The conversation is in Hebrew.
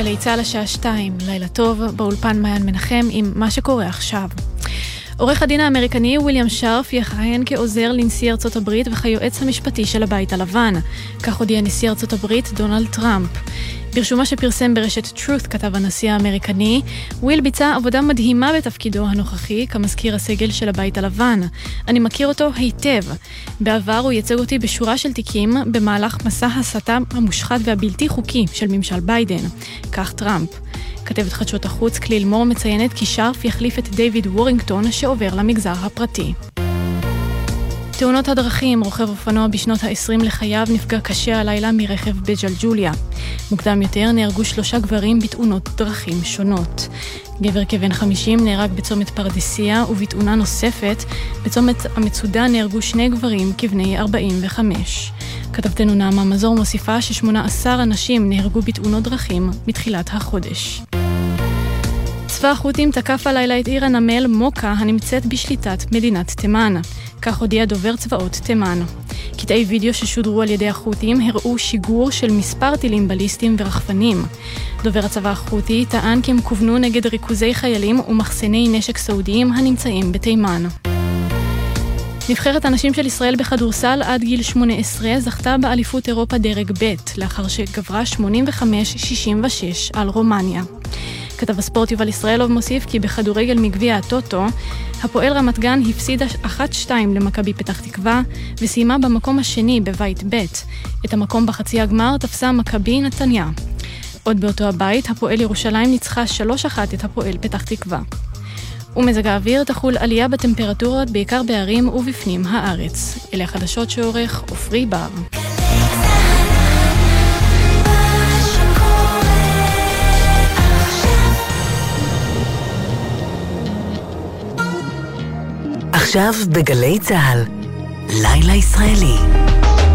גלי צהל השעה 2, לילה טוב, באולפן מעיין מנחם עם מה שקורה עכשיו. עורך הדין האמריקני וויליאם שרף יכהן כעוזר לנשיא ארצות הברית וכיועץ המשפטי של הבית הלבן. כך הודיע נשיא ארצות הברית דונלד טראמפ. ברשומה שפרסם ברשת Truth כתב הנשיא האמריקני, וויל ביצע עבודה מדהימה בתפקידו הנוכחי כמזכיר הסגל של הבית הלבן. אני מכיר אותו היטב. בעבר הוא ייצג אותי בשורה של תיקים במהלך מסע הסתה המושחת והבלתי חוקי של ממשל ביידן. כך טראמפ. כתבת חדשות החוץ כליל מור מציינת כי שרף יחליף את דיוויד וורינגטון שעובר למגזר הפרטי. תאונות הדרכים, רוכב אופנוע בשנות ה-20 לחייו נפגע קשה הלילה מרכב בג'לג'וליה. מוקדם יותר נהרגו 3 גברים בתאונות דרכים שונות. גבר כבן 50 נהרג בצומת פרדסיה ובתאונה נוספת בצומת המצודה נהרגו 2 גברים כבני 45. כתבתנו נעמה מזור מוסיפה ש18 אנשים נהרגו בתאונות דרכים מתחילת החודש. צבא החות'ים תקף הלילה את עיר הנמל מוקה הנמצאת בשליטת מדינת תימן. כך הודיע דובר צבאות תימן. קטעי וידאו ששודרו על ידי החות'ים הראו שיגור של מספר טילים בליסטיים ורחפנים. דובר הצבא החות'י טען כי הם כוונו נגד ריכוזי חיילים ומחסני נשק סעודיים הנמצאים בתימן. נבחרת הנשים של ישראל בכדורסל עד גיל 18 זכתה באליפות אירופה דרג ב' לאחר שגברה 85-66 על רומניה. כתב הספורט יובל ישראלוב מוסיף כי בכדורגל מגביע הטוטו, הפועל רמת גן הפסידה 1-2 למכבי פתח תקווה וסיימה במקום השני בבית ב'. את המקום בחצי הגמר תפסה מכבי נתניה. עוד באותו הבית, הפועל ירושלים ניצחה 3-1 את הפועל פתח תקווה. ומזג האוויר תחול עלייה בטמפרטורות בעיקר בערים ובפנים הארץ. אלה החדשות שעורך עופרי בר. עכשיו בגלי צהל, לילה ישראלי.